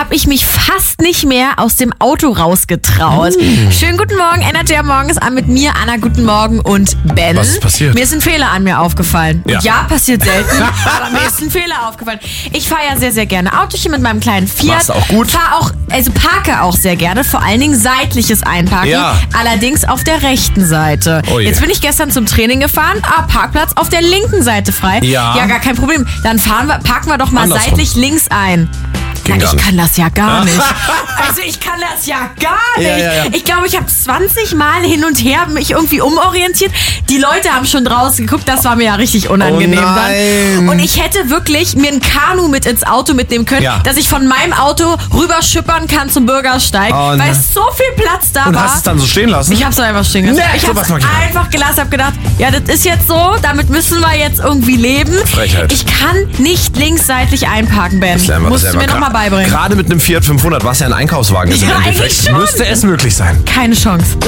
habe ich mich fast nicht mehr aus dem Auto rausgetraut. Schönen guten Morgen, Energy am Morgen ist an mit mir, Anna, guten Morgen und Ben. Was ist passiert? Mir ist ein Fehler an mir aufgefallen. Ja. Und ja, passiert selten, aber mir ist ein Fehler aufgefallen. Ich fahre ja sehr, sehr gerne Autochen mit meinem kleinen Fiat. Machst du auch gut. Parke auch sehr gerne, vor allen Dingen seitliches Einparken. Ja. Allerdings auf der rechten Seite. Oh je. Jetzt bin ich gestern zum Training gefahren, Parkplatz auf der linken Seite frei. Ja. Ja, gar kein Problem. Dann parken wir doch mal Andersrum. seitlich links ein. Ging Ja, gar ich nicht. kann das ja gar nicht. Also ich kann das ja gar nicht. Ja. Ich glaube, ich habe 20 Mal hin und her mich irgendwie umorientiert. Die Leute haben schon draußen geguckt, das war mir ja richtig unangenehm Oh nein. dann. Und ich hätte wirklich mir ein Kanu mit ins Auto mitnehmen können, Ja. dass ich von meinem Auto rüberschippern kann zum Bürgersteig, Oh weil nein. so viel Platz da Und war. hast es dann so stehen lassen? Ich hab's dann einfach stehen gelassen. Nee, Ich sowas hab's mag ich nicht. einfach gelassen, hab gedacht, ja, das ist jetzt so, damit müssen wir jetzt irgendwie leben. Frechheit. Ich kann nicht linksseitlich einparken, Ben. Das lernen wir Musst du selber. mir nochmal beibringen. Gerade mit einem Fiat 500, was ja ein Einkaufswagen ist Ja, im eigentlich Endeffekt, schon. müsste es möglich sein. Keine Chance.